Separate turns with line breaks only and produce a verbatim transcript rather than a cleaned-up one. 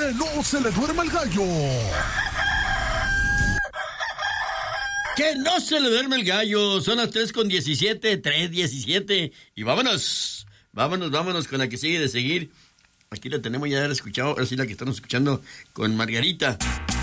Que no se le duerma el gallo.
Que no se le duerme el gallo. Son las tres con diecisiete, tres diecisiete. Y vámonos, vámonos, vámonos con la que sigue de seguir. Aquí la tenemos ya escuchado, ahora sí la que estamos escuchando con Margarita.